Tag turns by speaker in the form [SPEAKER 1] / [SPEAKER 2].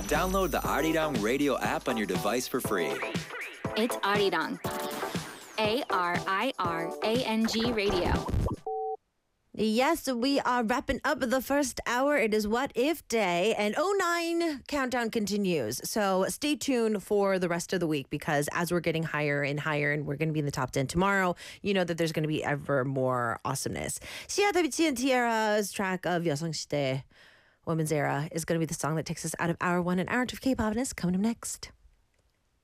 [SPEAKER 1] Download the Arirang radio app on your device for free.
[SPEAKER 2] It's Arirang. ARIRANG Radio.
[SPEAKER 3] Yes, we are wrapping up the first hour. It is What If Day, and 09 countdown continues. So stay tuned for the rest of the week, because as we're getting higher and higher and we're going to be in the top 10 tomorrow, you know that there's going to be ever more awesomeness. Sia Davichi and Tiara's track of 여성시대 Women's Era is going to be the song that takes us out of hour one, and hour two of K-Popness coming up next.